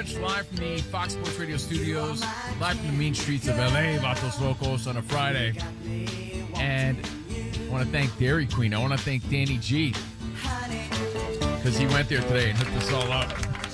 Rich, live from the Fox Sports Radio studios, live from the mean streets of LA, Vatos Locos on a Friday. And I want to thank Dairy Queen. I want to thank Danny G, because he went there today and hooked us all up.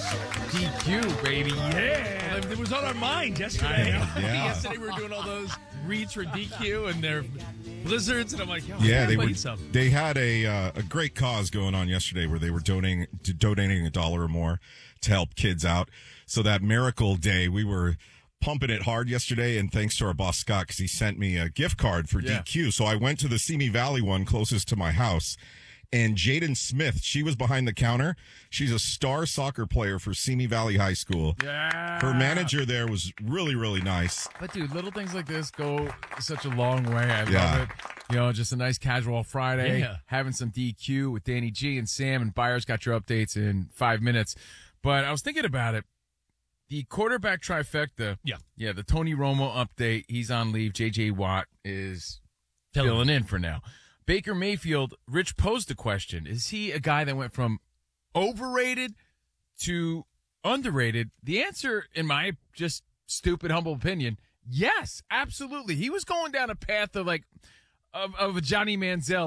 DQ, baby, yeah. It was on our mind yesterday. Yeah. Yesterday we were doing all those reads for DQ and their blizzards, and I'm like, they had a great cause going on yesterday where they were donating $1 or more to help kids out. So that Miracle Day, we were pumping it hard yesterday, and thanks to our boss Scott, because he sent me a gift card for DQ. So I went to the Simi Valley one closest to my house. And Jaden Smith, she was behind the counter. She's a star soccer player for Simi Valley High School. Yeah. Her manager there was really, really nice. But, dude, little things like this go such a long way. I love it. You know, just a nice casual Friday, having some DQ with Danny G and Sam, and Byers got your updates in 5 minutes. But I was thinking about it. The quarterback trifecta. Yeah, the Tony Romo update. He's on leave. J.J. Watt is filling in for now. Baker Mayfield, Rich posed the question, is he a guy that went from overrated to underrated? The answer, in my just stupid, humble opinion, yes, absolutely. He was going down a path of of a Johnny Manziel,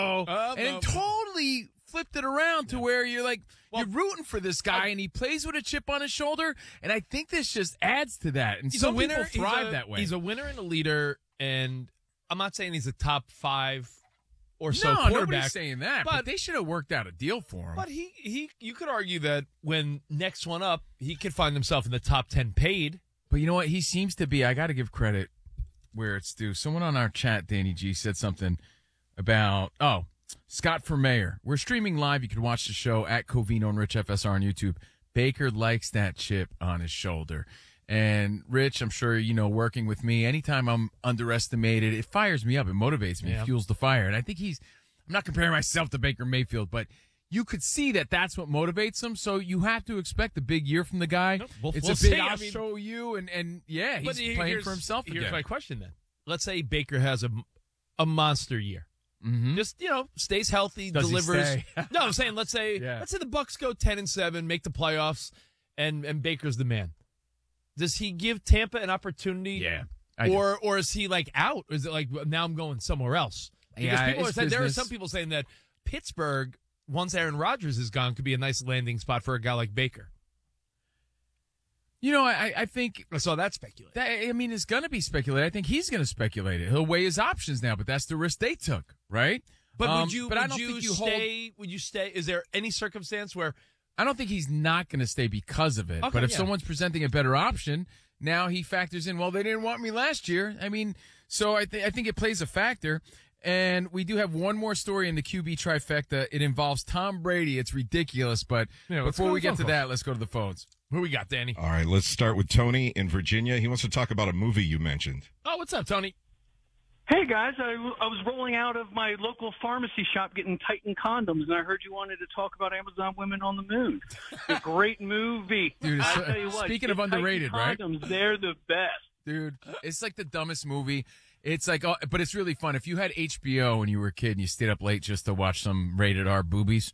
and totally flipped it around to where you're you're rooting for this guy, and he plays with a chip on his shoulder, and I think this just adds to that. And some people thrive that way. He's a winner and a leader, and I'm not saying he's a top 5 or so quarterback. Nobody's saying that, but they should have worked out a deal for him. But you could argue that when next one up, he could find himself in the top 10 paid. But you know what? He seems to be, I got to give credit where it's due. Someone on our chat, Danny G, said something about, Scott for mayor. We're streaming live. You can watch the show at Covino and Rich FSR on YouTube. Baker likes that chip on his shoulder. And Rich, I'm sure, working with me, anytime I'm underestimated, it fires me up. It motivates me. It fuels the fire. And I think I'm not comparing myself to Baker Mayfield, but you could see that that's what motivates him. So you have to expect a big year from the guy. We'll a see. big, I'll show you. And he's playing for himself again. Here's my question then. Let's say Baker has a monster year. Mm-hmm. Just, stays healthy, delivers. No, I'm saying, let's say the Bucks go 10-7, make the playoffs, and Baker's the man. Does he give Tampa an opportunity? Yeah. Or is he out? Or is it now I'm going somewhere else? Because there are some people saying that Pittsburgh, once Aaron Rodgers is gone, could be a nice landing spot for a guy like Baker. I think I saw that speculate. It's going to be speculated. I think he's going to speculate it. He'll weigh his options now, but that's the risk they took, right? But would you stay? Is there any circumstance where? I don't think he's not going to stay because of it. Okay, but if someone's presenting a better option, now he factors in, well, they didn't want me last year. So I think it plays a factor. And we do have one more story in the QB trifecta. It involves Tom Brady. It's ridiculous, but before we get to that, let's go to the phones. Who we got, Danny? All right, let's start with Tony in Virginia. He wants to talk about a movie you mentioned. Oh, what's up, Tony? Hey, guys, I was rolling out of my local pharmacy shop getting Titan condoms, and I heard you wanted to talk about Amazon Women on the Moon. It's a great movie. Dude, I'll tell you what, speaking of underrated, right? Condoms, they're the best. Dude, it's like the dumbest movie. It's but it's really fun. If you had HBO when you were a kid and you stayed up late just to watch some rated R boobies,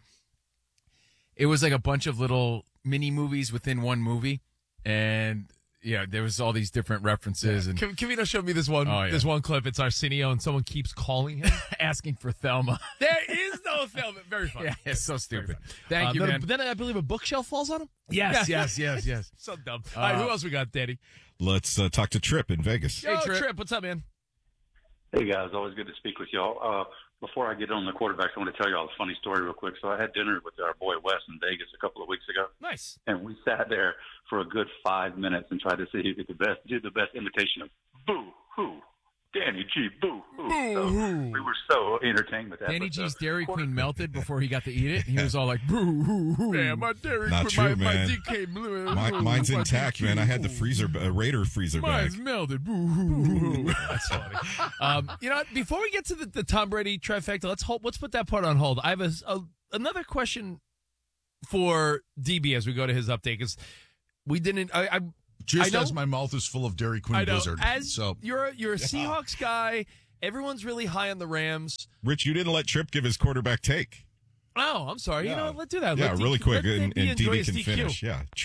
it was like a bunch of little mini movies within one movie, and there was all these different references. And Kavino showed me this one clip. It's Arsenio, and someone keeps calling him asking for Thelma. There is no Thelma. Very funny. Yeah, it's so stupid. Thank you, man. Then I believe a bookshelf falls on him. Yes. So dumb. All right, who else we got, Danny? Let's talk to Trip in Vegas. Hey, Trip, what's up, man? Hey, guys. Always good to speak with y'all. Before I get on the quarterbacks, I want to tell y'all a funny story real quick. So I had dinner with our boy Wes in Vegas a couple of weeks ago. Nice. And we sat there for a good 5 minutes and tried to see who could do the best imitation of boo-hoo. Danny G, boo-hoo. So we were so entertained with that. Danny G's Dairy Queen melted before he got to eat it. He was all like, boo-hoo-hoo. Yeah, my Dairy Not Queen, true, my man. DK blue. Mine's intact, man. I had the freezer, Raider freezer Mine's bag. melted. Boo-hoo-hoo. That's funny. Before we get to the Tom Brady trifecta, let's put that part on hold. I have another question for DB as we go to his update, because we didn't. Just as my mouth is full of Dairy Queen Blizzard. So you're a Seahawks guy. Everyone's really high on the Rams. Rich, you didn't let Trip give his quarterback take. Oh, I'm sorry. Yeah. Let's do that. Yeah, really quick, and DB DB can finish. Yeah, Trip.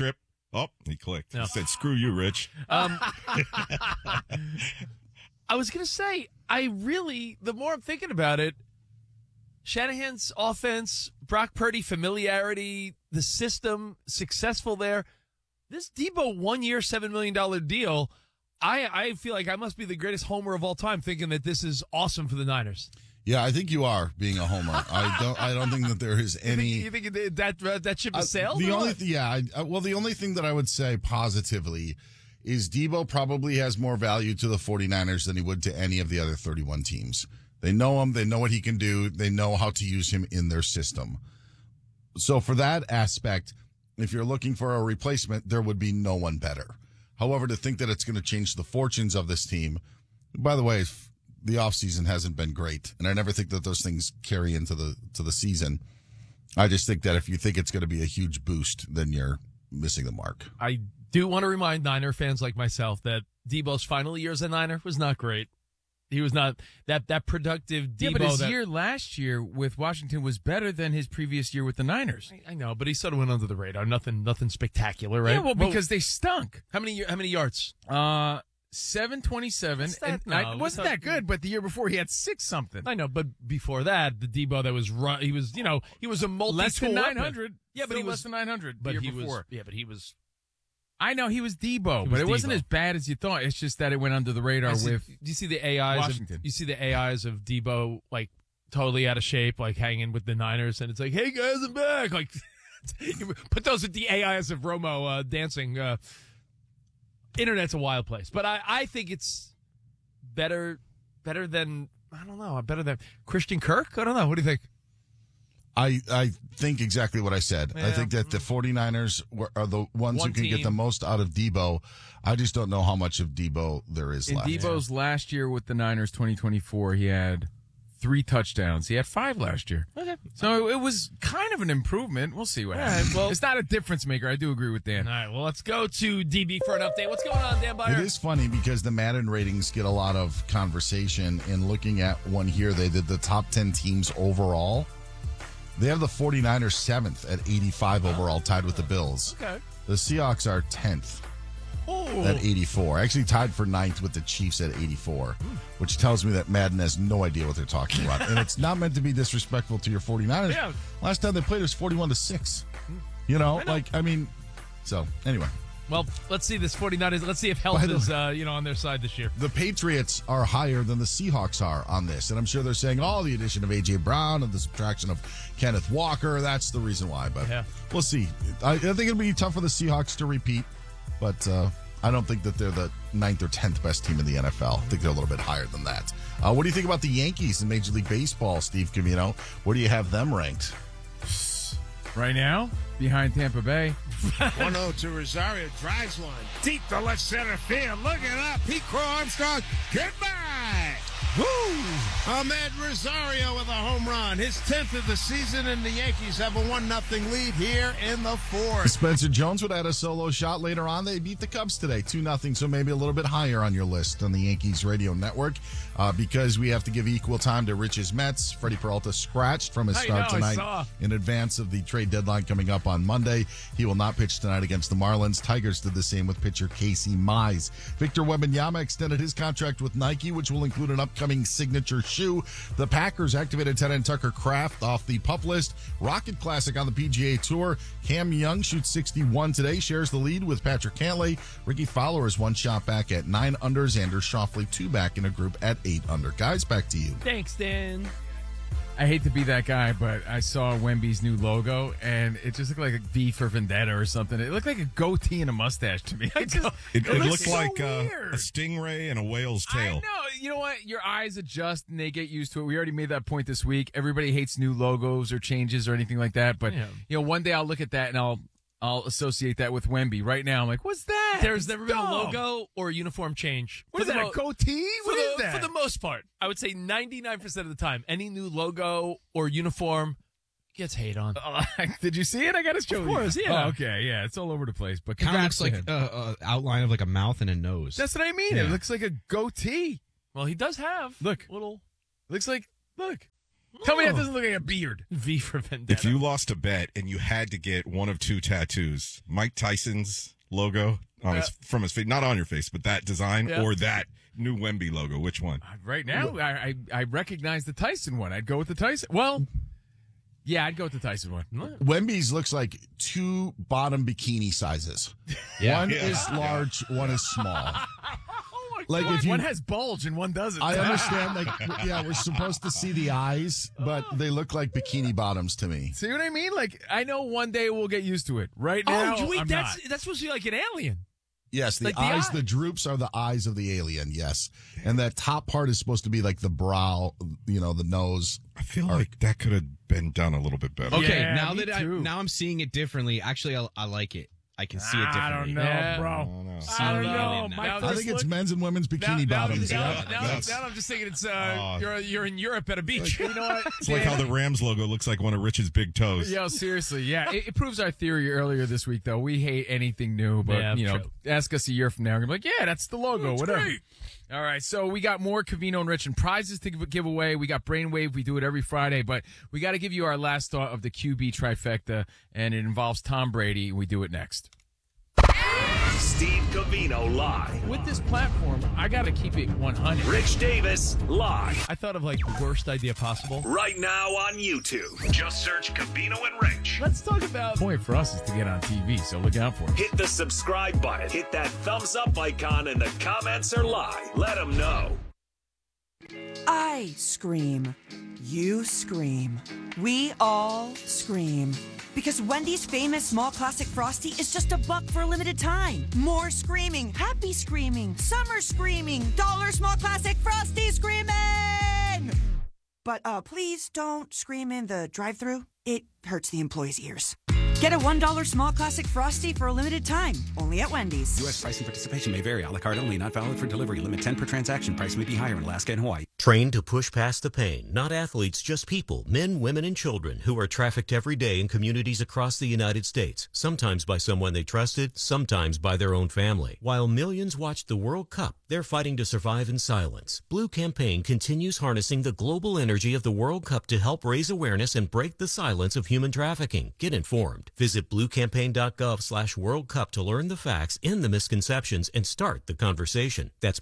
Oh, he clicked. No. He said, "Screw you, Rich." I was going to say, the more I'm thinking about it, Shanahan's offense, Brock Purdy familiarity, the system successful there. This Debo 1 year, $7 million deal, I feel like I must be the greatest homer of all time thinking that this is awesome for the Niners. Yeah, I think you are being a homer. I don't think that there is any. You think that ship has sailed? The only thing that I would say positively is Debo probably has more value to the 49ers than he would to any of the other 31 teams. They know him. They know what he can do. They know how to use him in their system. So for that aspect, if you're looking for a replacement, there would be no one better. However, to think that it's going to change the fortunes of this team, by the way, the offseason hasn't been great, and I never think that those things carry into the season. I just think that if you think it's going to be a huge boost, then you're missing the mark. I do want to remind Niner fans like myself that Debo's final year as a Niner was not great. He was not that productive Debo. Yeah, but his year last year with Washington was better than his previous year with the Niners. I know, but he sort of went under the radar. Nothing spectacular, right? Yeah, well, because they stunk. How many yards? 727. It wasn't that good, but the year before he had 6 something. I know, but before that, the Debo that was he was a multi-tool less than 900. Yeah, but he was less than 900 but the year before. But he was. I know he was Debo, but it wasn't as bad as you thought. It's just that it went under the radar with. Do you see the AIs? Washington. You see the AIs of Debo like totally out of shape, like hanging with the Niners, and it's like, "Hey guys, I'm back!" Like, put those with the AIs of Romo dancing. Internet's a wild place, but I think it's better than better than Christian Kirk. I don't know. What do you think? I think exactly what I said. Yeah. I think that the 49ers are the ones who can get the most out of Debo. I just don't know how much of Debo there is left. In Debo's last year with the Niners, 2024, he had 3 touchdowns. He had 5 last year. Okay. So it was kind of an improvement. We'll see what happens. Well, it's not a difference maker. I do agree with Dan. All right, well, let's go to DB for an update. What's going on, Dan Byer? It is funny because the Madden ratings get a lot of conversation. And looking at one here, they did the top 10 teams overall. They have the 49ers 7th at 85 overall, tied with the Bills. Okay. The Seahawks are 10th at 84. Actually tied for 9th with the Chiefs at 84, which tells me that Madden has no idea what they're talking about. And it's not meant to be disrespectful to your 49ers. Yeah. Last time they played was 41-6. You know, so anyway. Well, let's see this 49ers. Let's see if health is, on their side this year. The Patriots are higher than the Seahawks are on this. And I'm sure they're saying, the addition of A.J. Brown and the subtraction of Kenneth Walker, that's the reason why. But we'll see. I think it'll be tough for the Seahawks to repeat. But I don't think that they're the 9th or 10th best team in the NFL. I think they're a little bit higher than that. What do you think about the Yankees in Major League Baseball, Steve Camino? Where do you have them ranked? Right now, behind Tampa Bay. 1-0 to Rosario. Drives one. Deep to left center field. Looking up. Pete Crow Armstrong. Goodbye. Woo! Ahmed Rosario with a home run. His 10th of the season, and the Yankees have a 1-0 lead here in the 4th. Spencer Jones would add a solo shot later on. They beat the Cubs today, 2-0, so maybe a little bit higher on your list on the Yankees radio network because we have to give equal time to Rich's Mets. Freddie Peralta scratched from his start tonight in advance of the trade deadline coming up on Monday. He will not pitch tonight against the Marlins. Tigers did the same with pitcher Casey Mize. Victor Wembanyama extended his contract with Nike, which will include an upcoming signature shoe. The Packers activated tight end Tucker Kraft off the PUP list. Rocket Classic on the PGA Tour. Cam Young shoots 61 today, shares the lead with Patrick Cantlay. Ricky Fowler is 1 shot back at 9 under. Xander Schauffele 2 back in a group at 8 under. Guys, back to you. Thanks, Dan. I hate to be that guy, but I saw Wemby's new logo, and it just looked like a V for Vendetta or something. It looked like a goatee and a mustache to me. It looked so like a stingray and a whale's tail. I know. You know what? Your eyes adjust, and they get used to it. We already made that point this week. Everybody hates new logos or changes or anything like that, but one day I'll look at that, and I'll associate that with Wemby. Right now, I'm like, what's that? There's never been a logo or a uniform change. What is that, a goatee? What is that? For the most part, I would say 99% of the time, any new logo or uniform gets hate on. Did you see it? I got to show you. Of course, yeah. Oh, okay, yeah, it's all over the place. But kind of looks like an outline of like a mouth and a nose. That's what I mean. Yeah. It looks like a goatee. Well, he does have. Look. Little. Looks like, look. Tell me that doesn't look like a beard. V for Vendetta. If you lost a bet and you had to get one of 2 tattoos, Mike Tyson's logo on from his face, not on your face, but that design or that new Wemby logo? Which one? Right now, I recognize the Tyson one. I'd go with the Tyson. Well, yeah, I'd go with the Tyson one. Wemby's looks like two bottom bikini sizes. One is large, one is small. Like if one has bulge and one doesn't. I understand. We're supposed to see the eyes, but they look like bikini bottoms to me. See what I mean? Like, I know one day we'll get used to it. Right now, that's supposed to be like an alien. Yes, the eyes, the droops are the eyes of the alien, yes. And that top part is supposed to be like the brow, the nose. I feel like that could have been done a little bit better. Okay, now I'm seeing it differently. Actually, I like it. I can see it differently. I don't know, bro. I don't know. I think it's men's and women's bikini bottoms. Now I'm just thinking it's you're in Europe at a beach. You know what? It's like how the Rams logo looks like one of Rich's big toes. Yeah, seriously. Yeah, it proves our theory earlier this week, though. We hate anything new, but ask us a year from now, we're gonna be like, yeah, that's the logo, whatever. Great. All right, so we got more Covino and Rich and prizes to give away. We got Brainwave. We do it every Friday, but we got to give you our last thought of the QB trifecta, and it involves Tom Brady. We do it next. Steve Covino live. With this platform, I got to keep it 100. Rich Davis live. I thought of like the worst idea possible. Right now on YouTube. Just search Covino and Rich. Let's talk about. The point for us is to get on TV, so look out for it. Hit the subscribe button. Hit that thumbs up icon, and the comments are live. Let them know. I scream. You scream. We all scream. Because Wendy's famous small classic Frosty is just $1 for a limited time. More screaming, happy screaming, summer screaming, $1 small classic Frosty screaming! But please don't scream in the drive-thru. It hurts the employees' ears. Get a $1 small classic Frosty for a limited time, only at Wendy's. U.S. price and participation may vary. A la carte only, not valid for delivery. Limit 10 per transaction. Price may be higher in Alaska and Hawaii. Trained to push past the pain. Not athletes, just people, men, women, and children who are trafficked every day in communities across the United States. Sometimes by someone they trusted, sometimes by their own family. While millions watch the World Cup, they're fighting to survive in silence. Blue Campaign continues harnessing the global energy of the World Cup to help raise awareness and break the silence of human trafficking. Get informed. Visit bluecampaign.gov/World Cup to learn the facts, end the misconceptions, and start the conversation. That's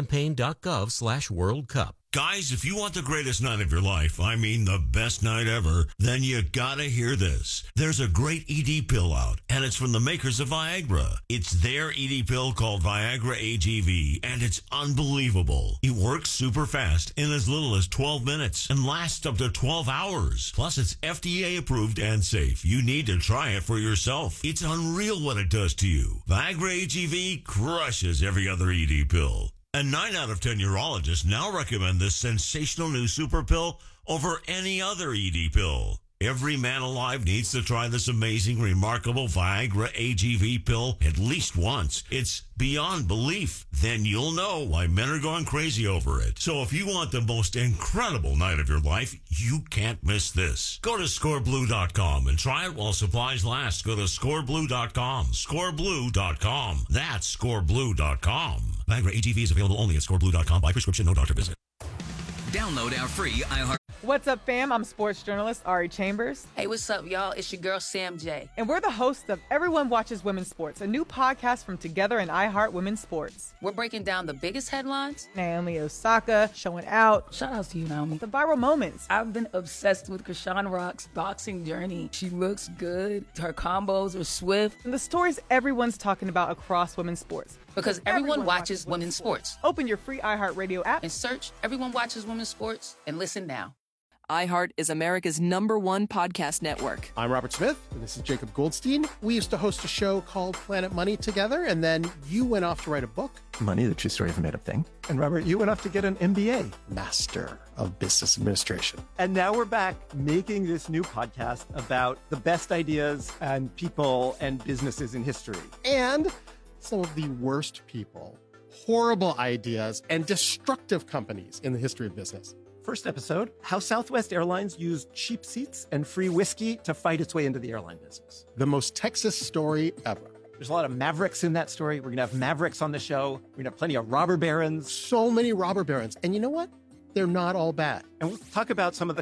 bluecampaign.gov/World Cup. Guys, if you want the greatest night of your life, I mean the best night ever, then you gotta hear this. There's a great ED pill out, and it's from the makers of Viagra. It's their ED pill called Viagra AGV, and it's unbelievable. It works super fast in as little as 12 minutes and lasts up to 12 hours. Plus, it's FDA approved and safe. You need to try it for yourself. It's unreal what it does to you. Viagra AGV crushes every other ED pill. And 9 out of 10 urologists now recommend this sensational new super pill over any other ED pill. Every man alive needs to try this amazing, remarkable Viagra AGV pill at least once. It's beyond belief. Then you'll know why men are going crazy over it. So if you want the most incredible night of your life, you can't miss this. Go to scoreblue.com and try it while supplies last. Go to scoreblue.com. Scoreblue.com. That's scoreblue.com. Viagra AGV is available only at scoreblue.com by prescription, no doctor visit. Download our free iHeart. What's up, fam? I'm sports journalist Ari Chambers. Hey, what's up, y'all? It's your girl, Sam J. And we're the hosts of Everyone Watches Women's Sports, a new podcast from Together and iHeart Women's Sports. We're breaking down the biggest headlines. Naomi Osaka showing out. Shout out to you, Naomi. The viral moments. I've been obsessed with Krishan Rock's boxing journey. She looks good. Her combos are swift. And the stories everyone's talking about across women's sports. Because everyone watches women's sports. Open your free iHeartRadio app and search Everyone Watches Women's Sports and listen now. iHeart is America's #1 podcast network. I'm Robert Smith, and this is Jacob Goldstein. We used to host a show called Planet Money together, and then you went off to write a book. Money, the true story of a made-up thing. And Robert, you went off to get an MBA. Master of Business Administration. And now we're back making this new podcast about the best ideas and people and businesses in history. And some of the worst people, horrible ideas, and destructive companies in the history of business. First episode, how Southwest Airlines used cheap seats and free whiskey to fight its way into the airline business. The most Texas story ever. There's a lot of mavericks in that story. We're going to have mavericks on the show. We're going to have plenty of robber barons. So many robber barons. And you know what? They're not all bad. And we'll talk about some of the